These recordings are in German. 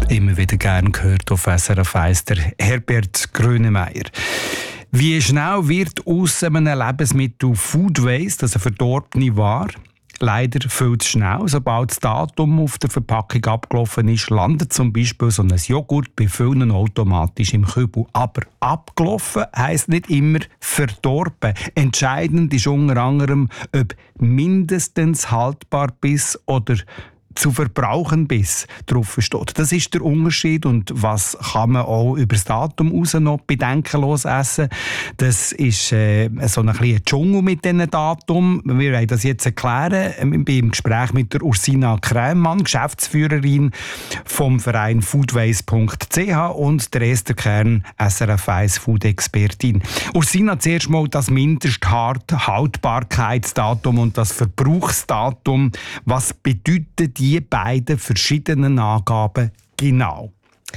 Immer wieder gern gehört auf SRF 1, der Herbert Grönemeyer. Wie schnell wird aus einem Lebensmittel Food Waste, also verdorbene Ware? Leider viel zu schnell. Sobald das Datum auf der Verpackung abgelaufen ist, landet zum Beispiel so ein Joghurt bei vielen automatisch im Kübel. Aber abgelaufen heisst nicht immer verdorben. Entscheidend ist unter anderem, ob mindestens haltbar bis oder zu verbrauchen bis drauf steht. Das ist der Unterschied. Und was kann man auch über das Datum raus noch bedenkenlos essen? Das ist so ein bisschen Dschungel mit diesen Datum. Wir wollen das jetzt erklären. Ich bin im Gespräch mit der Ursina Krämann, Geschäftsführerin vom Verein foodwaste.ch und der Esther Kern, SRF 1 Food-Expertin. Ursina, zuerst mal das Mindesthaltbarkeitsdatum und das Verbrauchsdatum. Was bedeutet die beiden verschiedenen Angaben genau?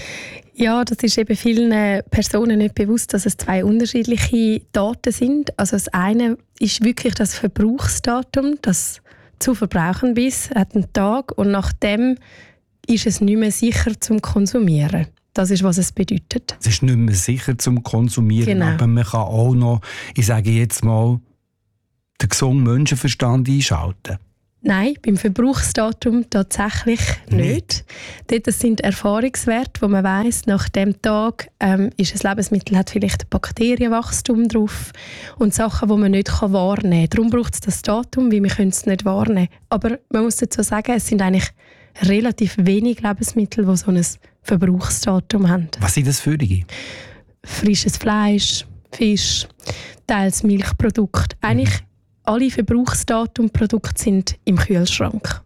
Ja, das ist eben vielen Personen nicht bewusst, dass es zwei unterschiedliche Daten sind. Also das eine ist wirklich das Verbrauchsdatum, das zu verbrauchen bis, hat einen Tag und nach dem ist es nicht mehr sicher zum Konsumieren. Das ist, was es bedeutet. Es ist nicht mehr sicher zum Konsumieren, genau. Aber man kann auch noch, ich sage jetzt mal, den gesunden Menschenverstand einschalten. Nein, beim Verbrauchsdatum tatsächlich nicht. Dort sind Erfahrungswerte, wo man weiss, nach dem Tag ist ein Lebensmittel, hat vielleicht ein Bakterienwachstum drauf und Sachen, die man nicht wahrnehmen kann. Darum braucht es das Datum, weil wir es nicht wahrnehmen können. Aber man muss dazu sagen, es sind eigentlich relativ wenig Lebensmittel, die so ein Verbrauchsdatum haben. Was sind das für die? Frisches Fleisch, Fisch, teils Milchprodukte. Eigentlich alle Verbrauchsdatumprodukte sind im Kühlschrank.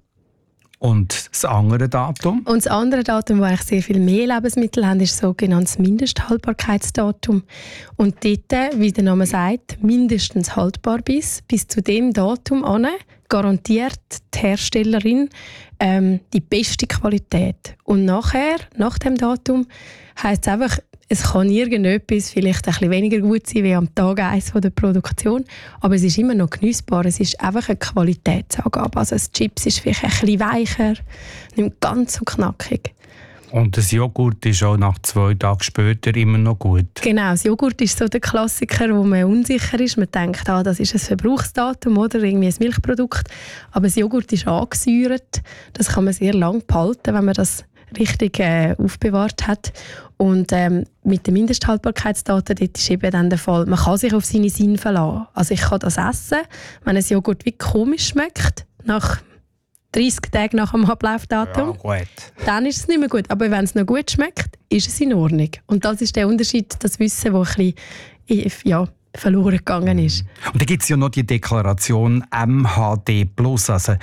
Und das andere Datum? Und das andere Datum, wo eigentlich sehr viel mehr Lebensmittel haben, ist das sogenannte Mindesthaltbarkeitsdatum. Und dort, wie der Name sagt, mindestens haltbar bis zu dem Datum an, garantiert die Herstellerin die beste Qualität. Und nachher, nach dem Datum, heisst es einfach, es kann irgendetwas vielleicht ein bisschen weniger gut sein wie am Tag 1 der Produktion, aber es ist immer noch genießbar. Es ist einfach eine Qualitätsangabe. Also das Chips ist vielleicht ein bisschen weicher, nicht ganz so knackig. Und das Joghurt ist auch nach 2 Tagen später immer noch gut? Genau, das Joghurt ist so der Klassiker, wo man unsicher ist. Man denkt, das ist ein Verbrauchsdatum oder irgendwie ein Milchprodukt. Aber das Joghurt ist angesäuert. Das kann man sehr lange behalten, wenn man das richtig aufbewahrt hat. Und mit den Mindesthaltbarkeitsdaten dort ist eben dann der Fall, man kann sich auf seine Sinne verlassen. Also ich kann das essen, wenn ein Joghurt wie komisch schmeckt, nach 30 Tagen nach dem Ablaufdatum, ja, dann ist es nicht mehr gut. Aber wenn es noch gut schmeckt, ist es in Ordnung. Und das ist der Unterschied, das Wissen, das ein bisschen verloren gegangen ist. Und dann gibt es ja noch die Deklaration MHD+, also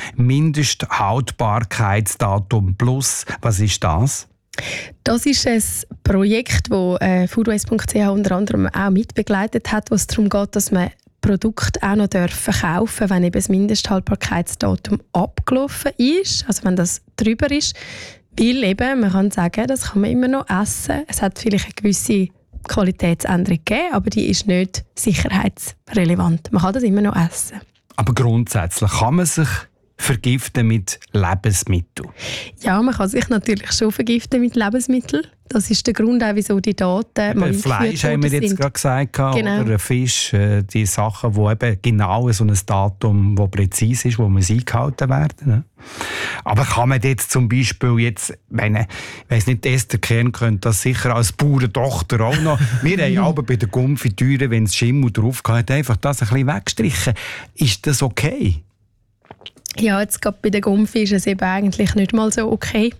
Mindesthaltbarkeitsdatum plus. Was ist das? Das ist ein Projekt, das foodwaste.ch unter anderem auch mitbegleitet hat, wo es darum geht, dass man Produkte auch noch verkaufen dürfen, wenn eben das Mindesthaltbarkeitsdatum abgelaufen ist, also wenn das drüber ist. Weil eben, man kann sagen, das kann man immer noch essen. Es hat vielleicht eine gewisse Qualitätsänderung gegeben, aber die ist nicht sicherheitsrelevant. Man kann das immer noch essen. Aber grundsätzlich kann man sich vergiften mit Lebensmitteln? Ja, man kann sich natürlich schon vergiften mit Lebensmitteln. Das ist der Grund, auch, wieso die Daten mal Fleisch haben wir jetzt gerade gesagt, genau. Oder Fisch, die Sachen, die eben genau so ein Datum, das präzise ist, wo man eingehalten werden. Ne? Aber kann man jetzt zum Beispiel jetzt, ich weiss nicht, Esther Kern könnte das sicher als Bauerntochter auch noch. Wir haben aber bei der Konfitüre, wenn es Schimmel drauf hat, einfach das ein bisschen weggestrichen. Ist das okay? Ja, jetzt gerade bei der Gumpfi ist es eben eigentlich nicht mal so okay.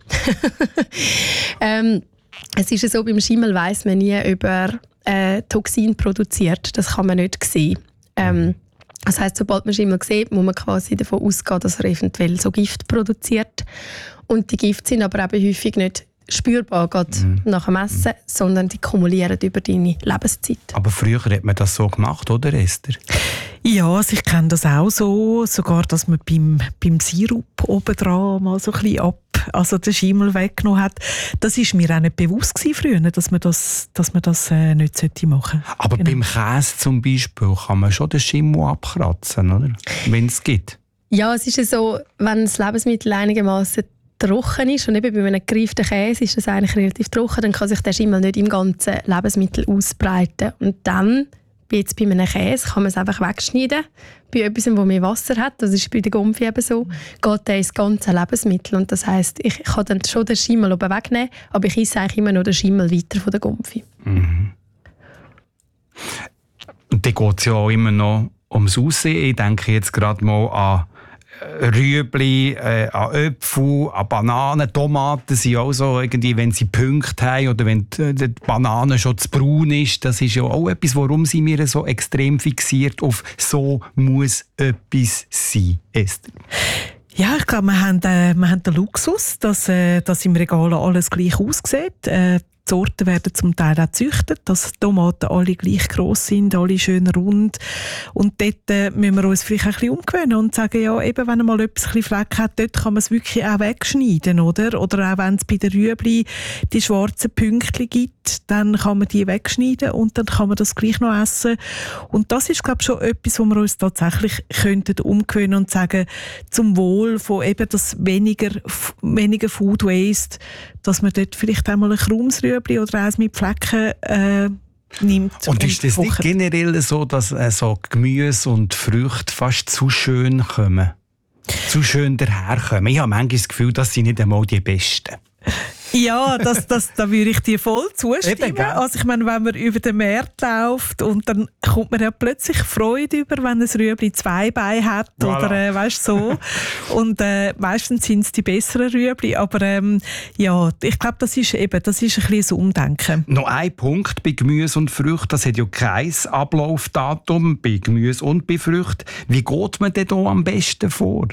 Es ist ja so, beim Schimmel weiss man nie, ob er Toxin produziert. Das kann man nicht sehen. Das heisst, sobald man Schimmel sieht, muss man quasi davon ausgehen, dass er eventuell so Gift produziert. Und die Gifte sind aber eben häufig nicht spürbar gerade nach dem Essen, sondern die kumulieren über deine Lebenszeit. Aber früher hat man das so gemacht, oder Esther? Ja, also ich kenne das auch so, sogar, dass man beim Sirup obendran mal so ein bisschen also den Schimmel weggenommen hat. Das war mir auch nicht bewusst früher, dass man das nicht machen sollte. Aber beim Käse zum Beispiel kann man schon den Schimmel abkratzen, oder? Wenn es geht. Ja, es ist ja so, wenn das Lebensmittel einigermaßen trocken ist, und eben bei einem gereiften Käse ist das eigentlich relativ trocken, dann kann sich der Schimmel nicht im ganzen Lebensmittel ausbreiten. Und dann, jetzt bei einem Käse, kann man es einfach wegschneiden. Bei etwas, wo mehr Wasser hat, das ist bei der Gumpfi eben so, geht der ins ganze Lebensmittel. Und das heisst, ich kann dann schon den Schimmel oben wegnehmen, aber ich esse eigentlich immer noch den Schimmel weiter von der Gumpfi. Mhm. Und dann geht es ja auch immer noch ums Aussehen. Ich denke jetzt gerade mal an Rüebli, an Äpfel, an Bananen, Tomaten sind auch so, irgendwie, wenn sie Punkte haben oder wenn die Banane schon zu braun ist, das ist ja auch etwas, warum sind wir so extrem fixiert auf «so muss etwas sein», Esther? Ja, ich glaube, wir haben den Luxus, dass im Regal alles gleich aussieht. Die Sorten werden zum Teil auch gezüchtet, dass die Tomaten alle gleich gross sind, alle schön rund. Und dort müssen wir uns vielleicht ein bisschen umgewöhnen und sagen, ja, eben, wenn mal etwas ein bisschen Fleck hat, dort kann man es wirklich auch wegschneiden, oder? Oder auch wenn es bei den Rüebli die schwarzen Pünktchen gibt, dann kann man die wegschneiden und dann kann man das gleich noch essen. Und das ist, glaube ich, schon etwas, wo wir uns tatsächlich könnten umgewöhnen und sagen, zum Wohl von eben das weniger Food Waste, dass man dort vielleicht einmal ein krummes Rüebli oder eins mit Flecken nimmt. Und ist das nicht generell so, dass so Gemüse und Früchte fast zu schön kommen? Zu schön daherkommen? Ich habe manchmal das Gefühl, das sind nicht einmal die Besten. Ja, da würde ich dir voll zustimmen. Also ich meine, wenn man über den Markt läuft und dann kommt man ja plötzlich Freude über, wenn ein Rüebli 2 Beine hat, voilà. Oder weißt so. Und meistens sind es die besseren Rüebli, aber ja, ich glaube, das ist ein bisschen ein Umdenken. Noch ein Punkt bei Gemüse und Früchten, das hat ja kein Ablaufdatum bei Gemüse und bei Früchten. Wie geht man denn da am besten vor?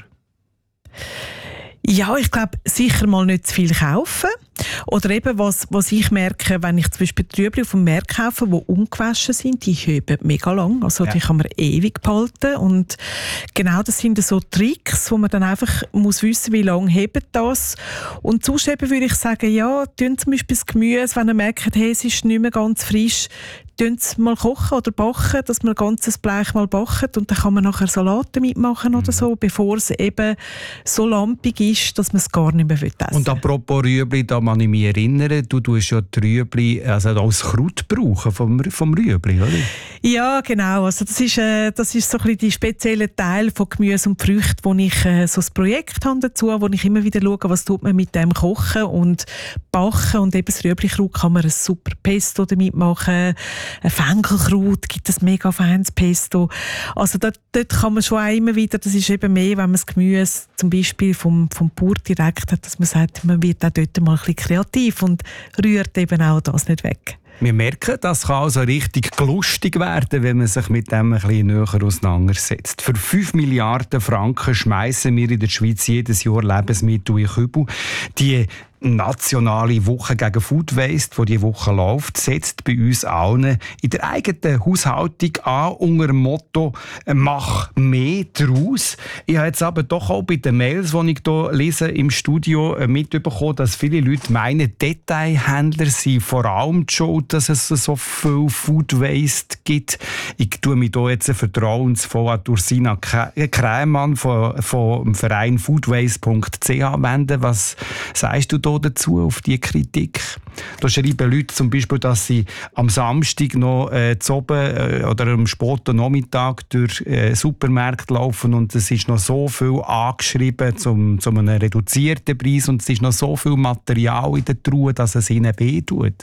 Ja, ich glaube, sicher mal nicht zu viel kaufen. Oder eben, was ich merke, wenn ich zum Beispiel die Rüebli auf dem Markt kaufe, die ungewaschen sind, die heben mega lang. Also die kann man ewig behalten. Und genau das sind so Tricks, wo man dann einfach muss wissen, wie lange hebt das. Und sonst eben würde ich sagen, ja, tun zum Beispiel das Gemüse, wenn ihr merkt, hey, es ist nicht mehr ganz frisch, tun es mal kochen oder backen, dass man ein ganzes Blech mal backt und dann kann man nachher Salate mitmachen oder so, bevor es eben so lampig ist, dass man es gar nicht mehr essen will. Und apropos Rüebli, da kann ich mich erinnern, du tust ja die Rüebli also als Kraut brauchen vom Rüebli, oder? Ja, genau. Also das ist so ein bisschen die spezielle Teil von Gemüse und Früchten, wo ich so ein Projekt habe dazu, wo ich immer wieder schaue, was tut man mit dem kochen und backen, und eben das Rüebli-Kraut kann man ein super Pesto damit machen. Ein Fenkelkraut gibt ein mega feines Pesto. Also dort kann man schon auch immer wieder, das ist eben mehr, wenn man das Gemüse zum Beispiel vom Bauer direkt hat, dass man sagt, man wird auch dort mal ein bisschen kreativ und rührt eben auch das nicht weg. Wir merken, das kann also richtig lustig werden, wenn man sich mit dem ein bisschen näher auseinandersetzt. Für 5 Milliarden Franken schmeißen wir in der Schweiz jedes Jahr Lebensmittel in Kübel. Die nationale Woche gegen Food Waste, die diese Woche läuft, setzt bei uns allen in der eigenen Haushaltung an unter dem Motto «Mach mehr daraus». Ich habe jetzt aber doch auch bei den Mails, die ich hier lese, im Studio mitbekommen, dass viele Leute meinen, Detailhändler sind vor allem die Schuld, dass es so viel Food Waste gibt. Ich tue mich hier jetzt vertrauensvoll an Ursina Krämann vom Verein foodwaste.ch wenden. Was sagst du da dazu, auf diese Kritik? Da schreiben Leute zum Beispiel, dass sie am Samstag noch zu oben oder am späten Nachmittag durch Supermärkte laufen und es ist noch so viel angeschrieben zu einem reduzierten Preis und es ist noch so viel Material in der Truhe, dass es ihnen wehtut.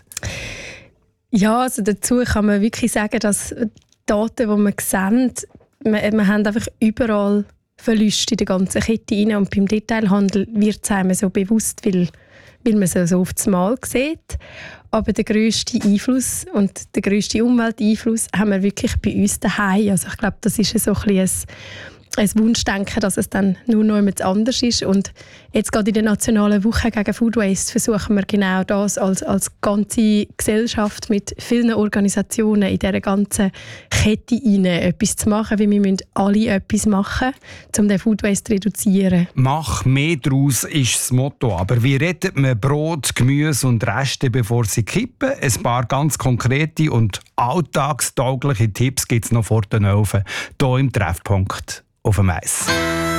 Ja, also dazu kann man wirklich sagen, dass die Daten, die man sieht, wir haben einfach überall Verluste in der ganzen Kette rein. Und beim Detailhandel wird es einem so bewusst, weil man es so auf das Mal sieht. Aber der grösste Einfluss und der grösste Umwelteinfluss haben wir wirklich bei uns daheim. Also ich glaube, das ist so ein bisschen ein Wunschdenken, dass es dann nur noch jemand anders ist. Und jetzt gerade in der nationalen Woche gegen Food Waste versuchen wir genau das als ganze Gesellschaft mit vielen Organisationen in dieser ganzen Kette rein etwas zu machen, weil wir müssen alle etwas machen, um den Food Waste zu reduzieren. «Mach mehr daraus» ist das Motto. Aber wie rettet man Brot, Gemüse und Reste, bevor sie kippen? Ein paar ganz konkrete und alltagstaugliche Tipps gibt es noch vor den Ofen, hier im Treffpunkt auf dem Eis.